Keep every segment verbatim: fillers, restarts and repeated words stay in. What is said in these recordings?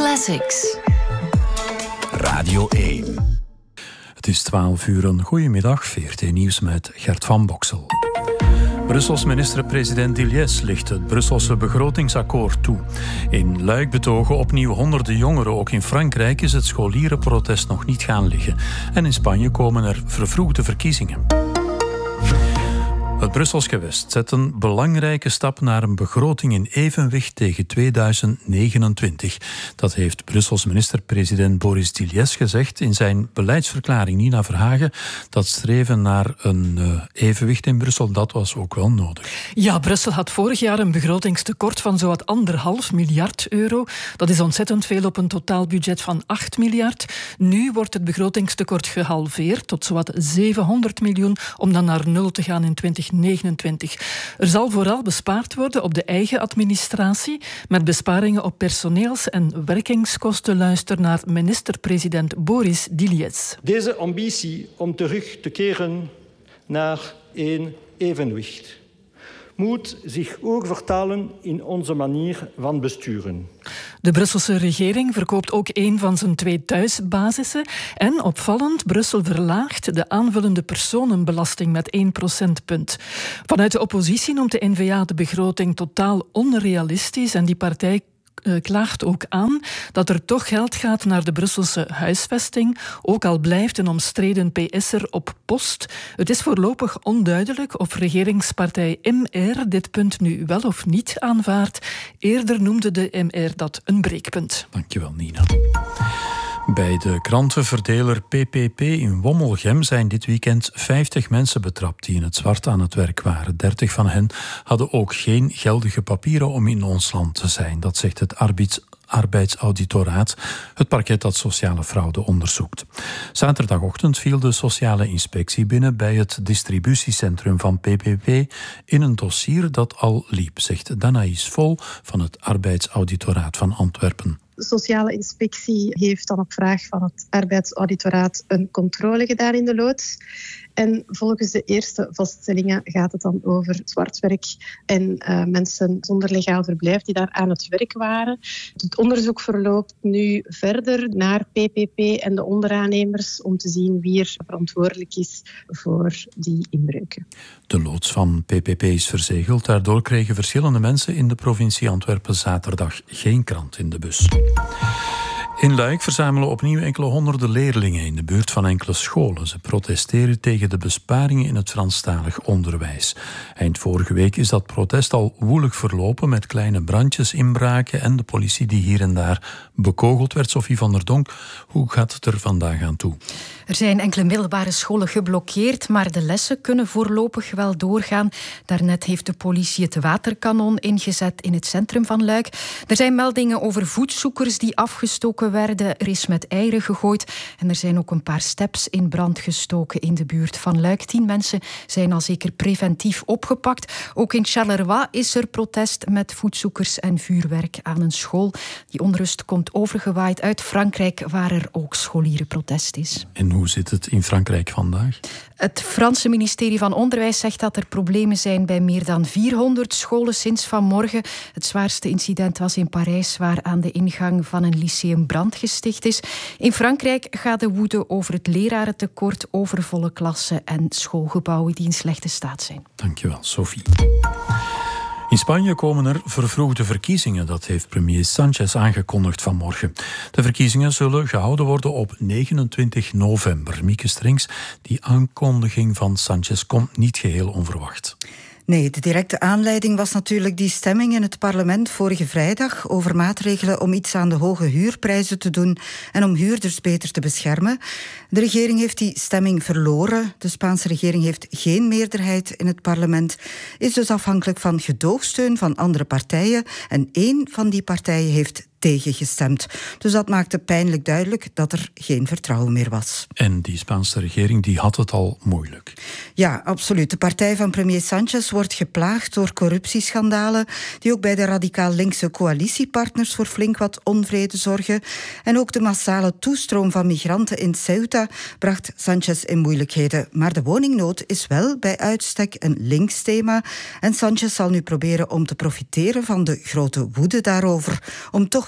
Classics. Radio één. Het is twaalf uur. Een goedemiddag. V R T Nieuws met Gert van Boksel. Brussels minister-president Dilliès ligt het Brusselse begrotingsakkoord toe. In Luik betogen opnieuw honderden jongeren. Ook in Frankrijk is het scholierenprotest nog niet gaan liggen. En in Spanje komen er vervroegde verkiezingen. Het Brussels gewest zet een belangrijke stap naar een begroting in evenwicht tegen tweeduizend negenentwintig. Dat heeft Brussels minister-president Boris Dilliès gezegd in zijn beleidsverklaring. Nina Verhagen, dat streven naar een uh, evenwicht in Brussel, dat was ook wel nodig. Ja, Brussel had vorig jaar een begrotingstekort van zowat anderhalf miljard euro. Dat is ontzettend veel op een totaalbudget van acht miljard. Nu wordt het begrotingstekort gehalveerd tot zowat zevenhonderd miljoen, om dan naar nul te gaan in twintig negenentwintig. Er zal vooral bespaard worden op de eigen administratie, met besparingen op personeels- en werkingskosten. Luister naar minister-president Boris Dilliès. Deze ambitie om terug te keren naar een evenwicht moet zich ook vertalen in onze manier van besturen. De Brusselse regering verkoopt ook een van zijn twee thuisbasissen. En opvallend, Brussel verlaagt de aanvullende personenbelasting met één procentpunt. Vanuit de oppositie noemt de N V A de begroting totaal onrealistisch en die partij Uh, klaagt ook aan dat er toch geld gaat naar de Brusselse huisvesting, ook al blijft een omstreden P S'er op post. Het is voorlopig onduidelijk of regeringspartij M R dit punt nu wel of niet aanvaardt. Eerder noemde de M R dat een breekpunt. Dankjewel, Nina. Bij de krantenverdeler P P P in Wommelgem zijn dit weekend vijftig mensen betrapt die in het zwart aan het werk waren. dertig van hen hadden ook geen geldige papieren om in ons land te zijn. Dat zegt het arbeids arbeidsauditoraat, het parket dat sociale fraude onderzoekt. Zaterdagochtend viel de sociale inspectie binnen bij het distributiecentrum van P P P in een dossier dat al liep, zegt Danaïs Vol van het arbeidsauditoraat van Antwerpen. De sociale inspectie heeft dan op vraag van het arbeidsauditoraat een controle gedaan in de loods. En volgens de eerste vaststellingen gaat het dan over zwartwerk en uh, mensen zonder legaal verblijf die daar aan het werk waren. Het onderzoek verloopt nu verder naar P P P en de onderaannemers om te zien wie er verantwoordelijk is voor die inbreuken. De loods van P P P is verzegeld. Daardoor kregen verschillende mensen in de provincie Antwerpen zaterdag geen krant in de bus. In Luik verzamelen opnieuw enkele honderden leerlingen in de buurt van enkele scholen. Ze protesteren tegen de besparingen in het Franstalig onderwijs. Eind vorige week is dat protest al woelig verlopen met kleine brandjes, inbraken en de politie die hier en daar bekogeld werd. Sophie van der Donk, hoe gaat het er vandaag aan toe? Er zijn enkele middelbare scholen geblokkeerd, maar de lessen kunnen voorlopig wel doorgaan. Daarnet heeft de politie het waterkanon ingezet in het centrum van Luik. Er zijn meldingen over voetzoekers die afgestoken werden. Er is met eieren gegooid en er zijn ook een paar steps in brand gestoken in de buurt van Luik. Tien mensen zijn al zeker preventief opgepakt. Ook in Charleroi is er protest met voetzoekers en vuurwerk aan een school. Die onrust komt overgewaaid uit Frankrijk, waar er ook scholierenprotest is. En hoe zit het in Frankrijk vandaag? Het Franse ministerie van Onderwijs zegt dat er problemen zijn bij meer dan vierhonderd scholen sinds vanmorgen. Het zwaarste incident was in Parijs, waar aan de ingang van een lyceum brand gesticht is. In Frankrijk gaat de woede over het lerarentekort, overvolle klassen en schoolgebouwen die in slechte staat zijn. Dankjewel, Sophie. In Spanje komen er vervroegde verkiezingen. Dat heeft premier Sánchez aangekondigd vanmorgen. De verkiezingen zullen gehouden worden op negenentwintig november. Mieke Strings, die aankondiging van Sánchez komt niet geheel onverwacht. Nee, de directe aanleiding was natuurlijk die stemming in het parlement vorige vrijdag over maatregelen om iets aan de hoge huurprijzen te doen en om huurders beter te beschermen. De regering heeft die stemming verloren. De Spaanse regering heeft geen meerderheid in het parlement, is dus afhankelijk van gedoogsteun van andere partijen en één van die partijen heeft tegengestemd. Dus dat maakte pijnlijk duidelijk dat er geen vertrouwen meer was. En die Spaanse regering die had het al moeilijk. Ja, absoluut. De partij van premier Sánchez wordt geplaagd door corruptieschandalen die ook bij de radicaal-linkse coalitiepartners voor flink wat onvrede zorgen. En ook de massale toestroom van migranten in Ceuta bracht Sánchez in moeilijkheden. Maar de woningnood is wel bij uitstek een links thema. En Sánchez zal nu proberen om te profiteren van de grote woede daarover, om toch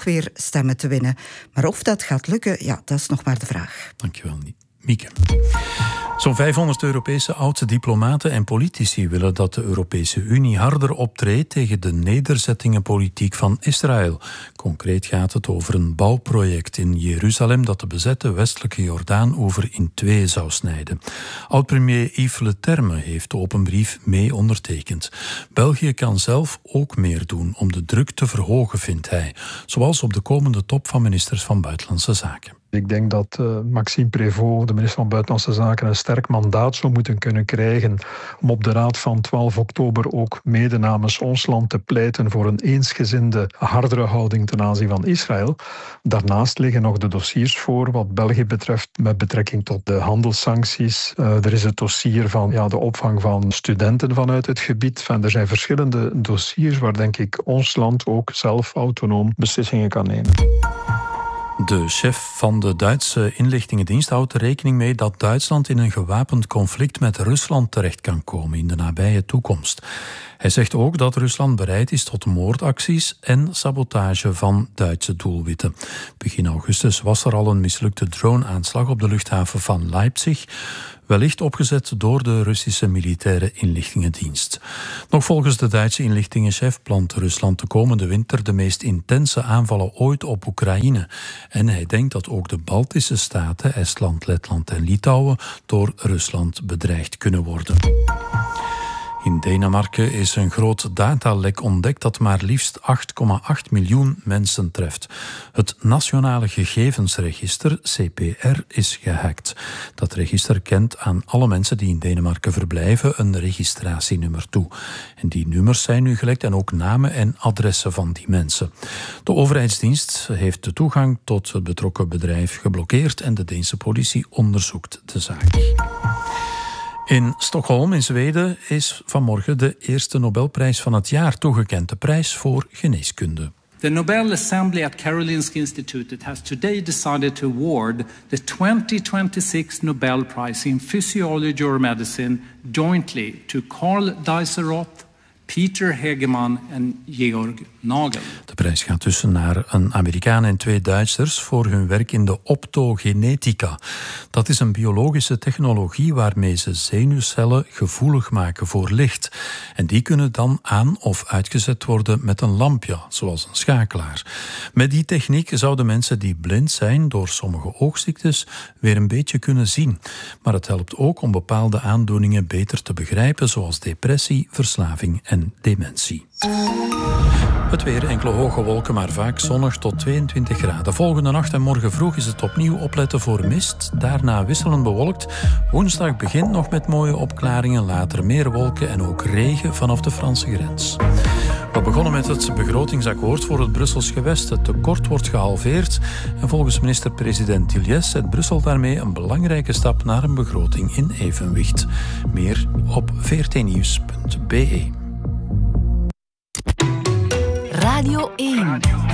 weer stemmen te winnen. Maar of dat gaat lukken, ja, dat is nog maar de vraag. Dankjewel, Mieke. Zo'n vijfhonderd Europese oud-diplomaten en politici willen dat de Europese Unie harder optreedt tegen de nederzettingenpolitiek van Israël. Concreet gaat het over een bouwproject in Jeruzalem dat de bezette westelijke Jordaanoever in twee zou snijden. Oud-premier Yves Leterme heeft de open brief mee ondertekend. België kan zelf ook meer doen om de druk te verhogen, vindt hij. Zoals op de komende top van ministers van Buitenlandse Zaken. Ik denk dat uh, Maxime Prévost, de minister van Buitenlandse Zaken, een sterk mandaat zou moeten kunnen krijgen om op de raad van twaalf oktober ook mede namens ons land te pleiten voor een eensgezinde, hardere houding ten aanzien van Israël. Daarnaast liggen nog de dossiers voor wat België betreft met betrekking tot de handelssancties. Uh, er is het dossier van ja, de opvang van studenten vanuit het gebied. Enfin, er zijn verschillende dossiers waar denk ik ons land ook zelf autonoom beslissingen kan nemen. De chef van de Duitse inlichtingendienst houdt er rekening mee dat Duitsland in een gewapend conflict met Rusland terecht kan komen in de nabije toekomst. Hij zegt ook dat Rusland bereid is tot moordacties en sabotage van Duitse doelwitten. Begin augustus was er al een mislukte drone-aanslag op de luchthaven van Leipzig, wellicht opgezet door de Russische militaire inlichtingendienst. Nog volgens de Duitse inlichtingenchef plant Rusland de komende winter de meest intense aanvallen ooit op Oekraïne. En hij denkt dat ook de Baltische staten, Estland, Letland en Litouwen, door Rusland bedreigd kunnen worden. In Denemarken is een groot datalek ontdekt dat maar liefst acht komma acht miljoen mensen treft. Het Nationale Gegevensregister, C P R, is gehackt. Dat register kent aan alle mensen die in Denemarken verblijven een registratienummer toe. En die nummers zijn nu gelekt en ook namen en adressen van die mensen. De overheidsdienst heeft de toegang tot het betrokken bedrijf geblokkeerd en de Deense politie onderzoekt de zaak. In Stockholm in Zweden is vanmorgen de eerste Nobelprijs van het jaar toegekend, de prijs voor geneeskunde. The Nobel Assembly at Karolinska Institutet has today decided to award the twenty twenty-six Nobel Prize in Physiology or Medicine jointly to Karl Dijsselroth, Peter Hegeman en Georg Nagel. De prijs gaat dus naar een Amerikaan en twee Duitsers voor hun werk in de optogenetica. Dat is een biologische technologie waarmee ze zenuwcellen gevoelig maken voor licht. En die kunnen dan aan- of uitgezet worden met een lampje, zoals een schakelaar. Met die techniek zouden mensen die blind zijn door sommige oogziektes weer een beetje kunnen zien. Maar het helpt ook om bepaalde aandoeningen beter te begrijpen, zoals depressie, verslaving en dementie. Het weer, enkele hoge wolken, maar vaak zonnig tot tweeëntwintig graden. Volgende nacht en morgen vroeg is het opnieuw opletten voor mist. Daarna wisselend bewolkt. Woensdag begint nog met mooie opklaringen, later meer wolken en ook regen vanaf de Franse grens. We begonnen met het begrotingsakkoord voor het Brussels gewest. Het tekort wordt gehalveerd en volgens minister-president Tilliès zet Brussel daarmee een belangrijke stap naar een begroting in evenwicht. Meer op v r t nieuws punt b e. Radio één.